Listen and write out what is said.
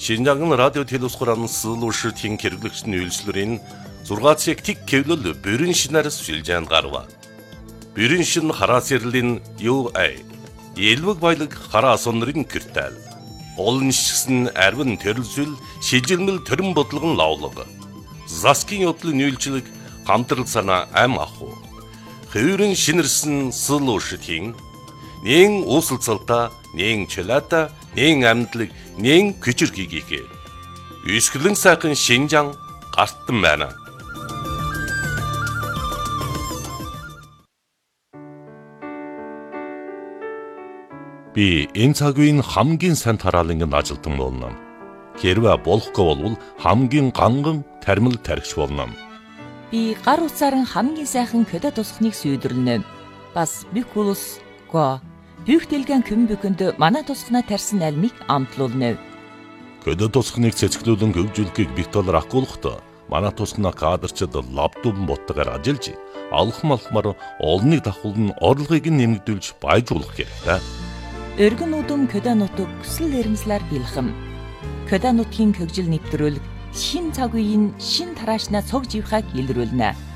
Шинжаан радио телевизхоран сылуушир тин хэрэглэгчний үйлчлэрийн 6 цаг тик кевлэл бүрэн шинээр сүлжээнд гарва. Бүрэн шин хараас ярлийн UA Элвэг баялаг хараа сонрын киртэл. Олон шигсэн арвин төрөлсөл шижилмэл төрөн бодлогон лавлага. Заскин явдлын үйлчлэг хамтрал санаа ам аху. Хөврөн шинэрсэн сылуушитын нэн усалцалта, нэн челата, нэн амтлаг, нэн күчирхийгээ. Үсгэлэн сайхан Шинжаан гартан байна. Би энэ цаг үеийн хамгийн сайн тараалан ажилтан болно. Хэрвээ болохгүй бол хамгийн ганган тармил тархич болно. Би гар утсаар хамгийн сайхан көдө тусахныг сүйдрлэнэ. Бас бикулус го бүх дэлгэн көмбөкөнд манай тусахнаа тарьсан альмыг амтлуулна. Көдө тусахныг цэцгэлүүлэн хөгжүүлэхийг Виктор ахгуулахдаа манай тусахнаа кадрчид лаптопн боттойгоор ажиллаж алхмалхмаар олныг давхуулн орлогыг нэмэгдүүлж баяжуулах хэрэгтэй. Өргөн удам көдө нутаг хүсэл эрмслэр бэлхэм. Көдө нутгийн хөгжил нэвтрүүлэг шин цаг үеийн шин тараашнаа цог живхаг илрүүлнэ.